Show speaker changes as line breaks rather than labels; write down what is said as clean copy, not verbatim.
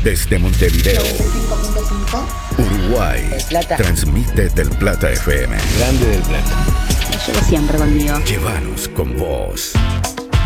Desde Montevideo,
95.5.
Uruguay.
Del Plata.
Transmite del Plata FM.
Grande del Plata.
Lo llevo siempre conmigo.
Llévanos con vos.